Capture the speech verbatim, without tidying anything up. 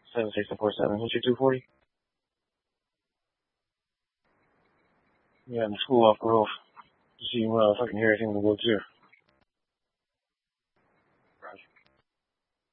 seven six four seven. What's your two forty? Yeah, in the school off growth. You see, uh, if I can hear anything in the woods here.